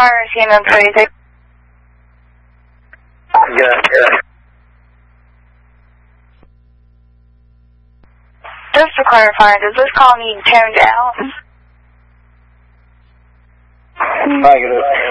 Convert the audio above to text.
car CMM 36. Yeah. Just to clarify, does this call need toned down? Negative.